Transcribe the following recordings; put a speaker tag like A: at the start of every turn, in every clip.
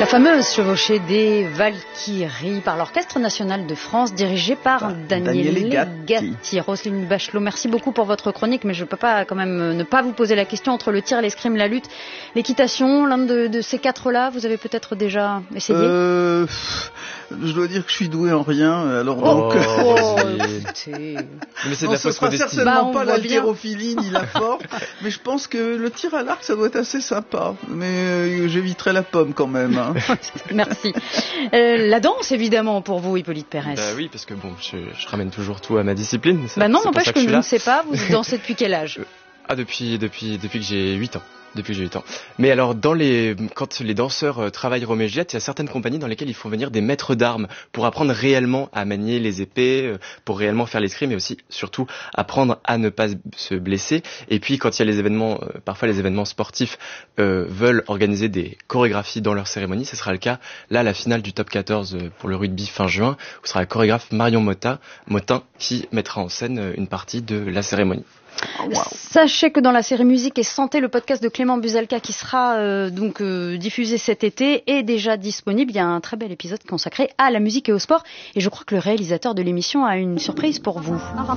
A: La fameuse chevauchée des Valkyries par l'Orchestre National de France dirigé par Daniele Gatti. Roselyne Bachelot, merci beaucoup pour votre chronique, mais je ne peux pas quand même ne pas vous poser la question entre le tir, l'escrime, la lutte, l'équitation, l'un de ces quatre-là, vous avez peut-être déjà essayé
B: Je dois dire que je suis doué en rien, alors donc...
A: écoutez...
C: Mais c'est de la fausse
B: sera
C: modestie.
B: certainement pas l'haltérophilie ni la force, mais je pense que le tir à l'arc, ça doit être assez sympa. Mais j'éviterai la pomme quand même. Hein.
A: Merci. La danse, évidemment, pour vous, Hippolyte Pérez.
C: Oui, parce que bon, je ramène toujours tout à ma discipline.
A: Non, n'empêche que je ne sais pas, vous dansez depuis quel âge?
C: Depuis que j'ai 8 ans. Depuis que j'ai 8 ans. Mais alors, quand les danseurs travaillent Roméo et Juliette, il y a certaines compagnies dans lesquelles ils font venir des maîtres d'armes pour apprendre réellement à manier les épées, pour réellement faire l'escrime, mais aussi, surtout, apprendre à ne pas se blesser. Et puis, quand il y a les événements, parfois les événements sportifs veulent organiser des chorégraphies dans leur cérémonie, ce sera le cas, là, la finale du top 14 pour le rugby fin juin, où sera la chorégraphe Marion Motin qui mettra en scène une partie de la cérémonie.
A: Oh, wow. Sachez que dans la série Musique et Santé, le podcast de Clément Buzalka qui sera diffusé cet été est déjà disponible. Il y a un très bel épisode consacré à la musique et au sport. Et je crois que le réalisateur de l'émission a une surprise pour vous.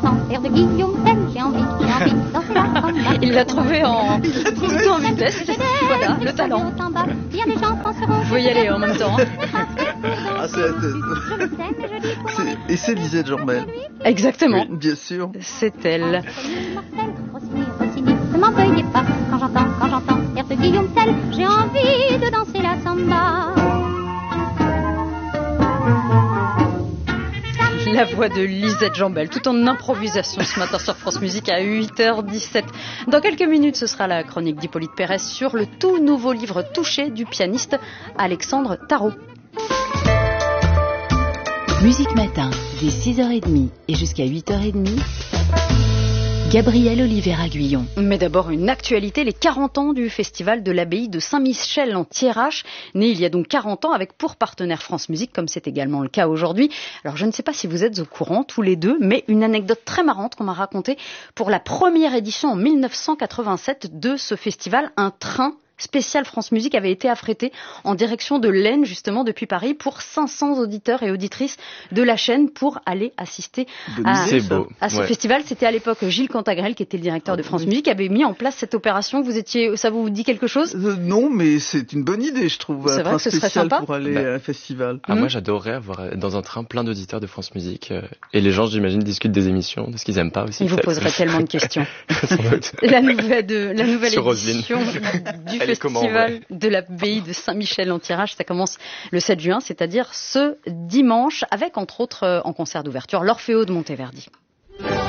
A: Il l'a trouvé en vitesse. Voilà, le talent. Vous pouvez y aller en même temps.
B: Et c'est Lisette Jambel.
A: Exactement.
B: Oui, bien sûr.
A: C'est elle.
D: Ne m'en veuillez pas quand j'entends l'air de Guillaume Tell, j'ai envie de danser la samba.
A: La voix de Lisette Jambel, tout en improvisation ce matin sur France Musique à 8h17. Dans quelques minutes, ce sera la chronique d'Hippolyte Pérez sur le tout nouveau livre Touché du pianiste Alexandre Tarot.
E: Musique Matin, dès 6h30 et jusqu'à 8h30. Gabriel Oliveira Guyon.
A: Mais d'abord une actualité, les 40 ans du festival de l'abbaye de Saint-Michel en Thiérache, né il y a donc 40 ans avec pour partenaire France Musique, comme c'est également le cas aujourd'hui. Alors je ne sais pas si vous êtes au courant tous les deux, mais une anecdote très marrante qu'on m'a racontée pour la première édition en 1987 de ce festival, un train spécial France Musique avait été affrété en direction de l'Aisne, justement depuis Paris, pour 500 auditeurs et auditrices de la chaîne pour aller assister à ce festival. C'était à l'époque Gilles Cantagrel, qui était le directeur de France Musique, qui avait mis en place cette opération. Ça vous dit quelque chose?
B: Non, mais c'est une bonne idée, je trouve.
A: C'est vrai que ce serait sympa
B: pour aller à un festival.
C: Moi, j'adorerais avoir dans un train plein d'auditeurs de France Musique. Et les gens, j'imagine, discutent des émissions, de ce qu'ils aiment pas aussi.
A: Ils vous poseraient tellement de questions. La nouvelle édition du festival de l'abbaye de Saint-Michel en Thiérache, ça commence le 7 juin, c'est-à-dire ce dimanche, avec entre autres en concert d'ouverture l'Orfeo de Monteverdi.